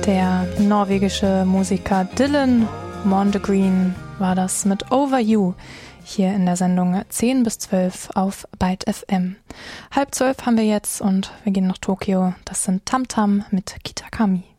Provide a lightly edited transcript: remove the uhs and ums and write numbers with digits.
Der norwegische Musiker Dylan Mondegreen war das mit Over You hier in der Sendung 10 bis 12 auf Byte FM. 11:30 haben wir jetzt und wir gehen nach Tokio. Das sind Tam Tam mit Kitakami.